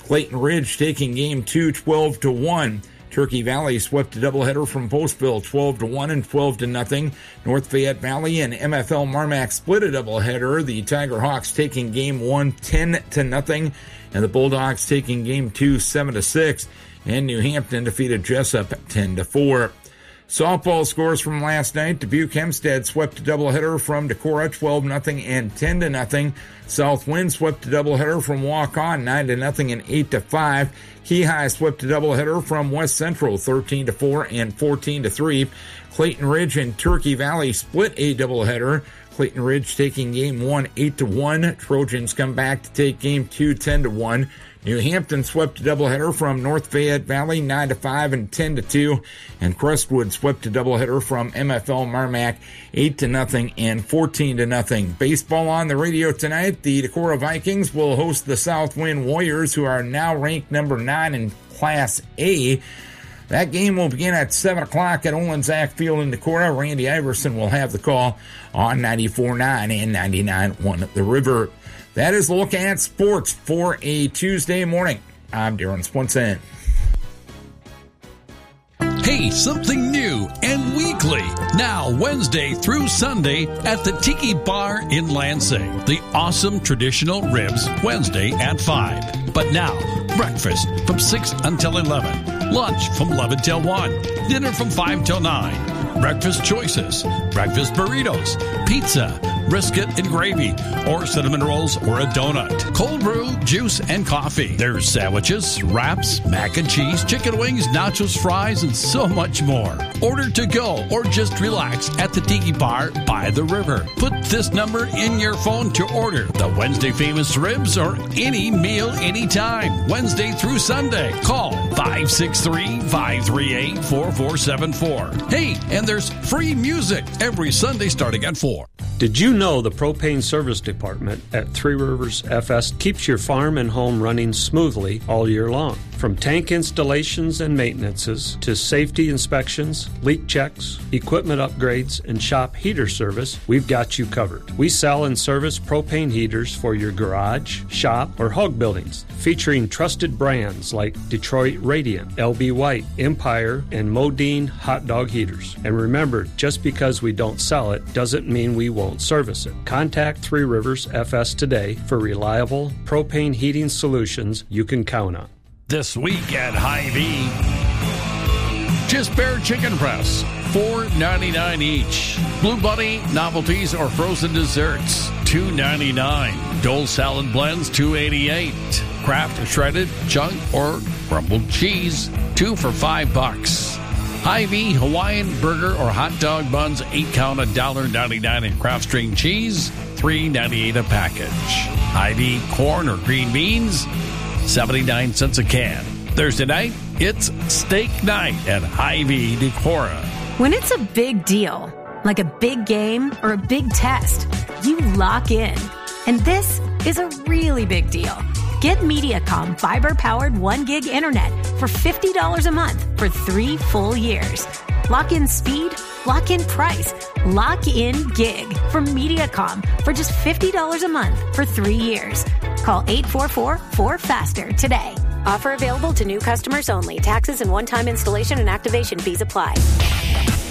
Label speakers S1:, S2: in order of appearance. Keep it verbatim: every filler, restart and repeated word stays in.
S1: Clayton Ridge taking game two twelve to one. Turkey Valley swept a doubleheader from Postville twelve to one and twelve to nothing. North Fayette Valley and M F L Marmac split a doubleheader. The Tiger Hawks taking game one ten to nothing, and the Bulldogs taking game two seven to six. And New Hampton defeated Jessup ten to four. Softball scores from last night. Dubuque Hempstead swept a doubleheader from Decorah twelve nothing and ten to nothing. Southwind swept a doubleheader from Waukon nine to nothing and eight to five. Keyhigh swept a doubleheader from West Central thirteen to four and fourteen to three. Clayton Ridge and Turkey Valley split a doubleheader. Clayton Ridge taking game one eight to one. Trojans come back to take game two ten to one. New Hampton swept a doubleheader from North Fayette Valley nine to five and ten to two, and Crestwood swept a doubleheader from M F L Marmac eight to nothing and fourteen to nothing. Baseball on the radio tonight. The Decorah Vikings will host the Southwind Warriors, who are now ranked number nine in Class A. That game will begin at seven o'clock at Olin Zach Field in Decorah. Randy Iverson will have the call on ninety-four point nine and ninety-nine point one The River. That is a look at sports for a Tuesday morning. I'm Darren Swenson.
S2: Hey, something new and weekly. Now, Wednesday through Sunday at the Tiki Bar in Lansing. The awesome traditional ribs, Wednesday at five. But now, breakfast from six until eleven. Lunch from eleven till one. Dinner from five till nine. Breakfast choices, breakfast burritos, pizza, brisket and gravy, or cinnamon rolls or a donut. Cold brew, juice, and coffee. There's sandwiches, wraps, mac and cheese, chicken wings, nachos, fries, and so much more. Order to go or just relax at the Tiki Bar by the river. Put this number in your phone to order the Wednesday famous ribs or any meal anytime. Wednesday through Sunday. Call five six three, five three eight, four four seven four. Hey, and there's free music every Sunday starting at four.
S3: Did you know the propane service department at Three Rivers F S keeps your farm and home running smoothly all year long? From tank installations and maintenances to safety inspections, leak checks, equipment upgrades, and shop heater service, we've got you covered. We sell and service propane heaters for your garage, shop, or hog buildings, featuring trusted brands like Detroit Radiant, L B White, Empire, and Modine hot dog heaters. And remember, just because we don't sell it doesn't mean we won't service it. Contact Three Rivers F S today for reliable propane heating solutions you can count on.
S2: This week at Hy-Vee, just Bear Chicken Breasts, four ninety-nine each. Blue Bunny novelties or frozen desserts, two ninety-nine. Dole salad blends, two eighty-eight. Kraft shredded chunk or crumbled cheese, two for five bucks. Hy-Vee Hawaiian burger or hot dog buns, eight count, a dollar ninety-nine, and Kraft string cheese, three ninety-eight a package. Hy-Vee corn or green beans, seventy-nine cents a can. Thursday night, it's steak night at Hy-Vee Decorah.
S4: When it's a big deal, like a big game or a big test, you lock in. And this is a really big deal. Get Mediacom fiber-powered one gig internet for fifty dollars a month for three full years. Lock in speed, lock in price, lock in gig from Mediacom for just fifty dollars a month for three years. Call eight four four, four faster today. Offer available to new customers only. Taxes and one-time installation and activation fees apply.